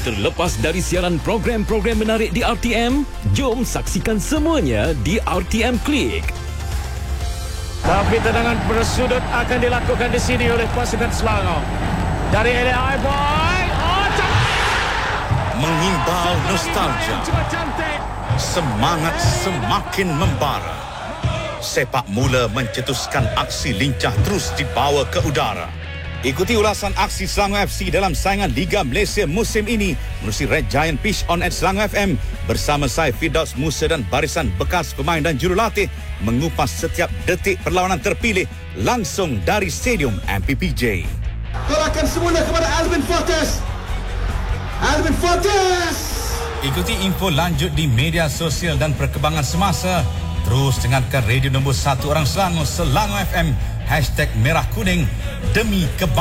Terlepas dari siaran program-program menarik di RTM, jom saksikan semuanya di RTM Klik. Tapi tendangan bersudut akan dilakukan di sini oleh pasukan Selangor. Dari LAI Boy. Mengimbau nostalgia. Semangat semakin membara. Sepak mula mencetuskan aksi lincah terus dibawa ke udara. Ikuti ulasan aksi Selangor FC dalam saingan Liga Malaysia musim ini menerusi Red Giant Pitch on at Selangor FM bersama saya Firdaus Musa dan barisan bekas pemain dan jurulatih mengupas setiap detik perlawanan terpilih langsung dari Stadium MPPJ. Golakan semula kepada Alvin Fortes. Alvin Fortes. Ikuti info lanjut di media sosial dan perkembangan semasa. Terus dengarkan radio nombor 1 orang Selangor, Selangor FM #Merah Kuning demi kebaikan.